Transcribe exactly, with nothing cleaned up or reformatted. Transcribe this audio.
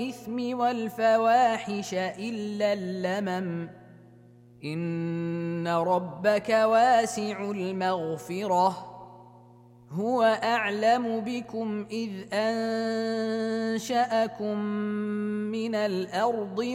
الإثم والفواحش إلا اللمم إن ربك واسع المغفرة هو أعلم بكم إذ أنشأكم من الأرض